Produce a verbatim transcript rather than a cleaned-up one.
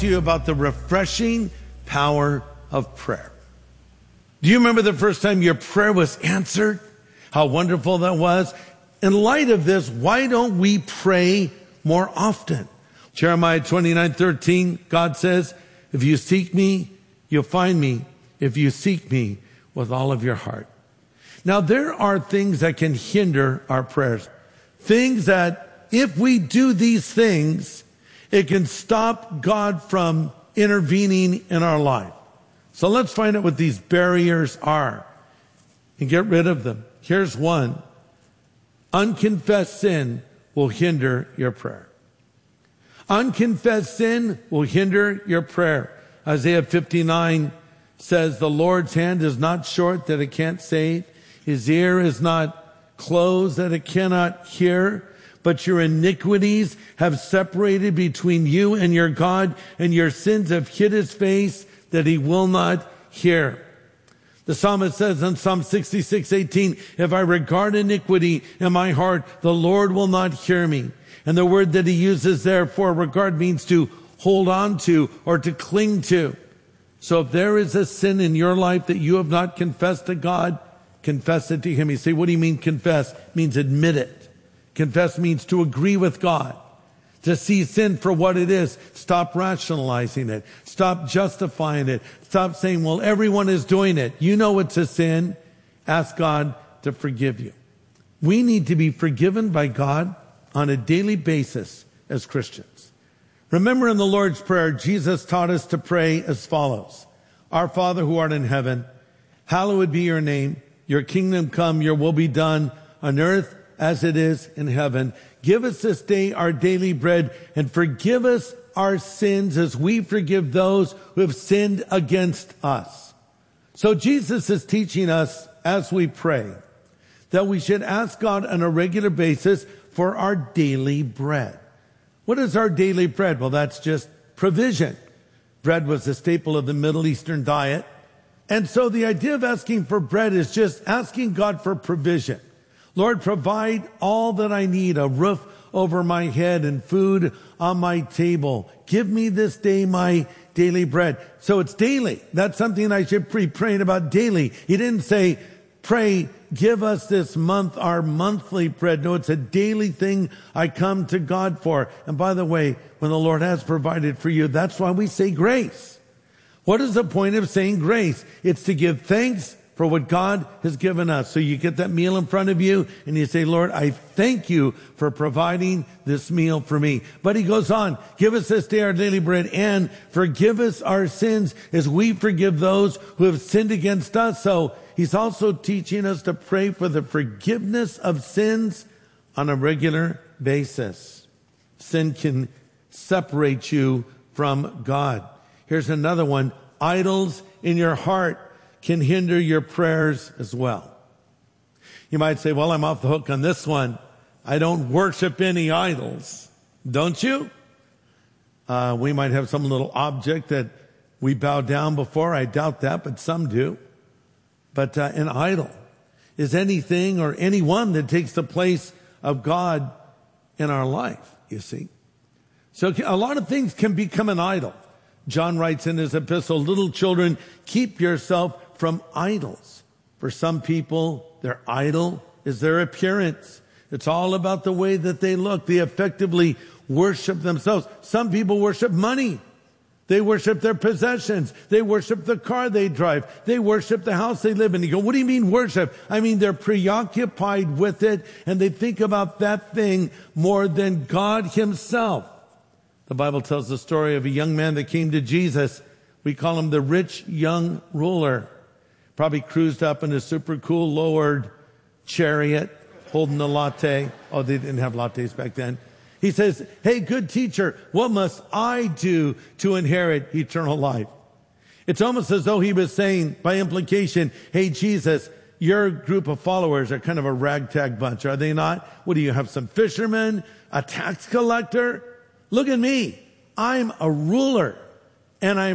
to you about the refreshing power of prayer. Do you remember the first time your prayer was answered? How wonderful that was. In light of this, why don't we pray more often? Jeremiah twenty-nine thirteen, God says, if you seek me, you'll find me. If you seek me with all of your heart. Now, there are things that can hinder our prayers. Things that if we do these things, it can stop God from intervening in our life. So let's find out what these barriers are and get rid of them. Here's one. Unconfessed sin will hinder your prayer. Unconfessed sin will hinder your prayer. Isaiah fifty-nine says, the Lord's hand is not short that it can't save. His ear is not closed that it cannot hear. But your iniquities have separated between you and your God, and your sins have hid his face that he will not hear. The psalmist says in Psalm sixty-six eighteen, if I regard iniquity in my heart, the Lord will not hear me. And the word that he uses there for regard means to hold on to or to cling to. So if there is a sin in your life that you have not confessed to God, confess it to him. You say, what do you mean confess? It means admit it. Confess means to agree with God, to see sin for what it is. Stop rationalizing it. Stop justifying it. Stop saying, well, everyone is doing it. You know it's a sin. Ask God to forgive you. We need to be forgiven by God on a daily basis as Christians. Remember in the Lord's Prayer, Jesus taught us to pray as follows. Our Father who art in heaven, hallowed be your name. Your kingdom come, your will be done on earth as it is in heaven. Give us this day our daily bread, and forgive us our sins as we forgive those who have sinned against us. So Jesus is teaching us as we pray that we should ask God on a regular basis for our daily bread. What is our daily bread? Well, that's just provision. Bread was a staple of the Middle Eastern diet. And so the idea of asking for bread is just asking God for provision. Lord, provide all that I need, a roof over my head and food on my table. Give me this day my daily bread. So it's daily. That's something I should be praying about daily. He didn't say, pray, give us this month our monthly bread. No, it's a daily thing I come to God for. And by the way, when the Lord has provided for you, that's why we say grace. What is the point of saying grace? It's to give thanks for what God has given us. So you get that meal in front of you and you say, Lord, I thank you for providing this meal for me. But he goes on, give us this day our daily bread and forgive us our sins as we forgive those who have sinned against us. So he's also teaching us to pray for the forgiveness of sins on a regular basis. Sin can separate you from God. Here's another one. Idols in your heart can hinder your prayers as well. You might say, well, I'm off the hook on this one. I don't worship any idols. Don't you? Uh, we might have some little object that we bow down before. I doubt that, but some do. But uh, an idol is anything or anyone that takes the place of God in our life, you see. So a lot of things can become an idol. John writes in his epistle, little children, keep yourself from idols. For some people, their idol is their appearance. It's all about the way that they look. They effectively worship themselves. Some people worship money. They worship their possessions. They worship the car they drive. They worship the house they live in. You go, what do you mean worship? I mean, they're preoccupied with it and they think about that thing more than God himself. The Bible tells the story of a young man that came to Jesus. We call him the rich young ruler. Probably cruised up in a super cool lowered chariot, holding a latte. Oh, they didn't have lattes back then. He says, hey, good teacher, what must I do to inherit eternal life? It's almost as though he was saying, by implication, hey, Jesus, your group of followers are kind of a ragtag bunch, are they not? What do you have, some fishermen, a tax collector? Look at me. I'm a ruler, and I'm